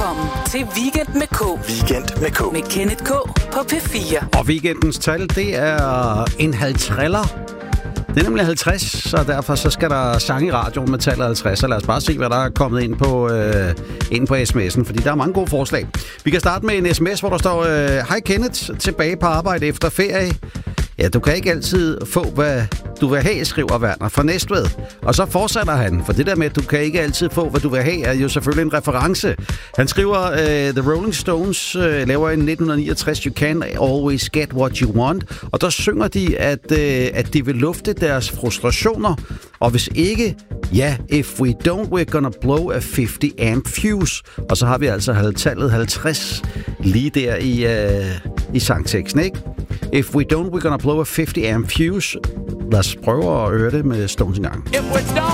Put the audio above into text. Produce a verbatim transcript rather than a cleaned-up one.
Velkommen til Weekend med K. Weekend med K. Med Kenneth K på P fire. Og weekendens tal, det er en halvtreller. Det er nemlig halvtreds, så derfor så skal der sang i radioen med tallet halvtreds. Så lad os bare se, hvad der er kommet ind på, øh, ind på sms'en, fordi der er mange gode forslag. Vi kan starte med en sms, hvor der står: øh, Hej Kenneth, tilbage på arbejde efter ferie. Ja, du kan ikke altid få, hvad du vil have, skriver Werner fra Næstved. Og så fortsætter han, for det der med, at du kan ikke altid få, hvad du vil have, er jo selvfølgelig en reference. Han skriver, uh, The Rolling Stones uh, laver i nitten niogtres, You Can Always Get What You Want. Og der synger de, at, uh, at de vil lufte deres frustrationer. Og hvis ikke, ja, if we don't, we're gonna blow a halvtreds amp fuse. Og så har vi altså tallet halvtreds lige der i, uh, i sangteksten, ikke? If we don't, we're gonna blow a halvtreds amp fuse. Lad os prøve at høre det med Stones en gang. If we don't